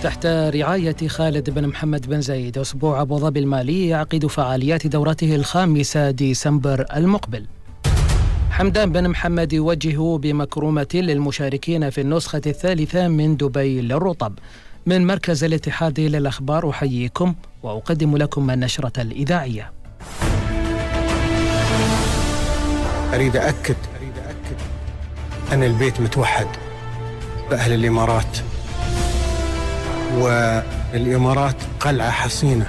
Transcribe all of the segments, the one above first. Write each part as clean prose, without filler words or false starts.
تحت رعاية خالد بن محمد بن زايد، أسبوع أبو ظبي المالي يعقد فعاليات دورته الخامسة ديسمبر المقبل. حمدان بن محمد يوجه بمكرمة للمشاركين في النسخة الثالثة من دبي للرطب. من مركز الاتحاد للأخبار أحييكم وأقدم لكم النشرة الإذاعية. أريد أكد أن البيت متوحد بأهل الإمارات، والإمارات قلعة حصينة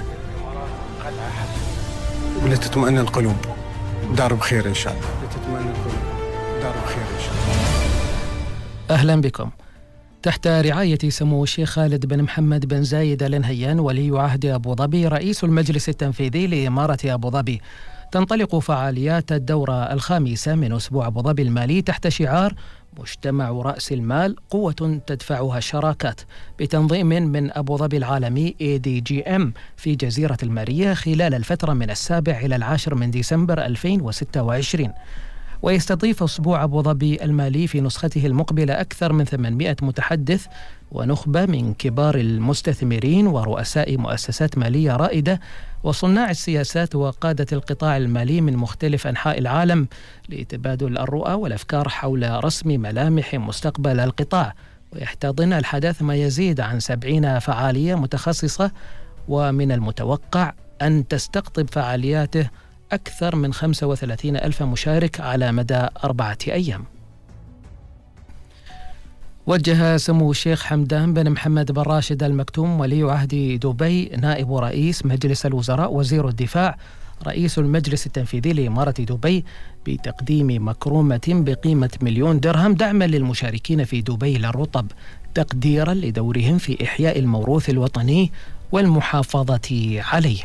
ولتطمئن القلوب. دار بخير إن شاء الله. لتطمئن القلوب. دار بخير إن شاء الله. أهلا بكم. تحت رعاية سمو الشيخ خالد بن محمد بن زايد آل نهيان ولي عهد أبو ظبي رئيس المجلس التنفيذي لإمارة أبو ظبي، تنطلق فعاليات الدورة الخامسة من أسبوع أبو ظبي المالي تحت شعار مجتمع رأس المال قوة تدفعها الشراكات، بتنظيم من أبو ظبي العالمي ADGM في جزيرة المارية خلال الفترة من 7 إلى 10 من ديسمبر 2026. ويستضيف أسبوع أبو ظبي المالي في نسخته المقبلة أكثر من 800 متحدث ونخبة من كبار المستثمرين ورؤساء مؤسسات مالية رائدة وصناع السياسات وقادة القطاع المالي من مختلف أنحاء العالم، لتبادل الرؤى والأفكار حول رسم ملامح مستقبل القطاع. ويحتضن الحدث ما يزيد عن 70 فعالية متخصصة، ومن المتوقع أن تستقطب فعالياته أكثر من 35 ألف مشارك على مدى 4 أيام. وجه سمو الشيخ حمدان بن محمد بن راشد المكتوم ولي عهد دبي نائب رئيس مجلس الوزراء وزير الدفاع رئيس المجلس التنفيذي لإمارة دبي بتقديم مكرمة بقيمة 1,000,000 درهم دعما للمشاركين في دبي للرطب، تقديرا لدورهم في إحياء الموروث الوطني والمحافظة عليه.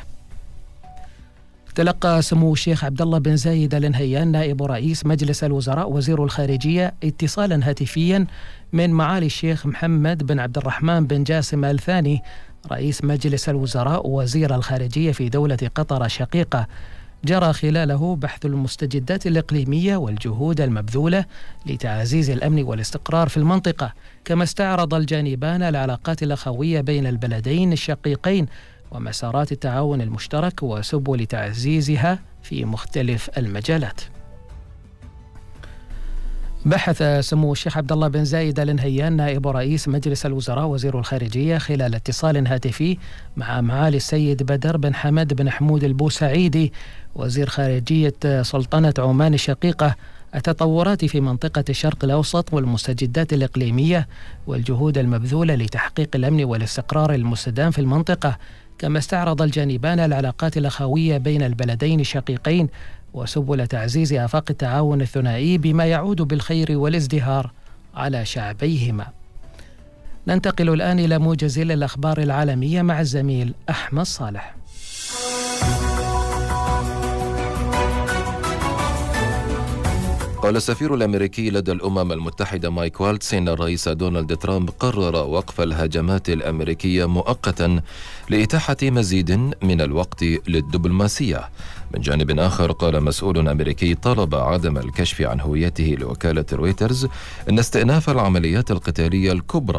تلقى سمو الشيخ عبد الله بن زايد آل نهيان نائب رئيس مجلس الوزراء وزير الخارجية اتصالا هاتفيا من معالي الشيخ محمد بن عبد الرحمن بن جاسم آل ثاني رئيس مجلس الوزراء وزير الخارجية في دولة قطر الشقيقة، جرى خلاله بحث المستجدات الإقليمية والجهود المبذولة لتعزيز الأمن والاستقرار في المنطقة، كما استعرض الجانبان العلاقات الأخوية بين البلدين الشقيقين ومسارات التعاون المشترك وسبل تعزيزها في مختلف المجالات. بحث سمو الشيخ عبد الله بن زايد آل نهيان نائب رئيس مجلس الوزراء وزير الخارجية خلال اتصال هاتفي مع معالي السيد بدر بن حمد بن حمود البوسعيدي وزير خارجية سلطنة عمان الشقيقة التطورات في منطقة الشرق الأوسط والمستجدات الإقليمية والجهود المبذولة لتحقيق الأمن والاستقرار المستدام في المنطقة، كما استعرض الجانبان العلاقات الأخوية بين البلدين الشقيقين وسبل تعزيز آفاق التعاون الثنائي بما يعود بالخير والازدهار على شعبيهما. ننتقل الآن إلى موجز الأخبار العالمية مع الزميل أحمد صالح. قال السفير الأمريكي لدى الأمم المتحدة مايك والتس إن الرئيس دونالد ترامب قرر وقف الهجمات الأمريكية مؤقتا لإتاحة مزيد من الوقت للدبلوماسية. من جانب آخر قال مسؤول أمريكي طلب عدم الكشف عن هويته لوكالة رويترز إن استئناف العمليات القتالية الكبرى